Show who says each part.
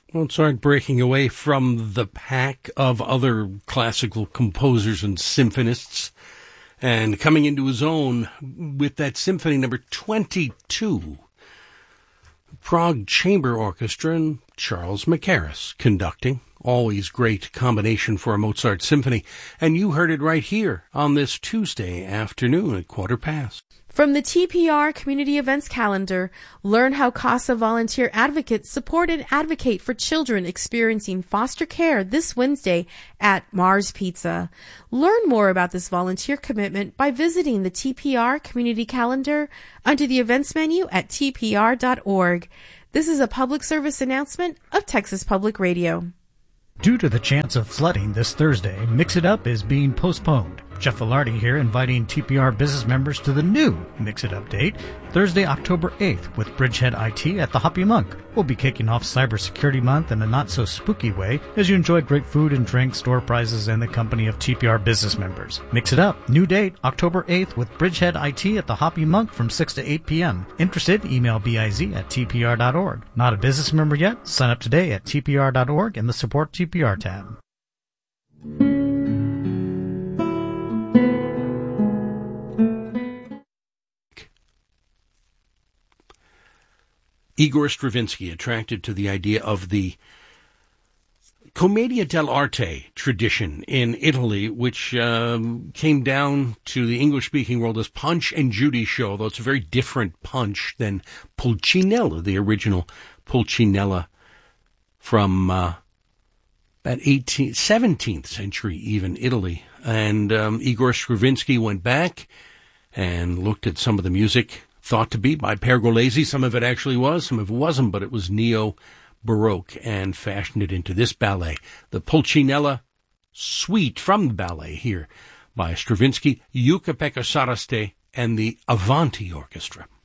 Speaker 1: Mozart breaking away from the pack of other classical composers and symphonists and coming into his own with that Symphony number 22. Prague Chamber Orchestra and Charles Mackerras conducting. Always great combination for a Mozart symphony. And you heard it right here on this Tuesday afternoon at 1:15.
Speaker 2: From the TPR Community Events Calendar, learn how CASA volunteer advocates support and advocate for children experiencing foster care this Wednesday at Mars Pizza. Learn more about this volunteer commitment by visiting the TPR Community Calendar under the events menu at tpr.org. This is a public service announcement of Texas Public Radio.
Speaker 3: Due to the chance of flooding this Thursday, Mix It Up is being postponed. Jeff Velarde here, inviting TPR business members to the new Mix It Up date, Thursday, October 8th, with Bridgehead IT at the Hoppy Monk. We'll be kicking off Cybersecurity Month in a not-so-spooky way as you enjoy great food and drink, store prizes, and the company of TPR business members. Mix It Up, new date, October 8th, with Bridgehead IT at the Hoppy Monk from 6 to 8 p.m. Interested? Email biz@tpr.org. Not a business member yet? Sign up today at tpr.org in the Support TPR tab.
Speaker 1: Igor Stravinsky, attracted to the idea of the Commedia dell'arte tradition in Italy, which came down to the English-speaking world as Punch and Judy show, though it's a very different Punch than Pulcinella, the original Pulcinella from about 17th century even Italy. And Igor Stravinsky went back and looked at some of the music thought to be by Pergolesi. Some of it actually was, some of it wasn't, but it was neo-Baroque, and fashioned it into this ballet. The Pulcinella Suite from the ballet here by Stravinsky, Jukka-Pekka Saraste, and the Avanti Orchestra.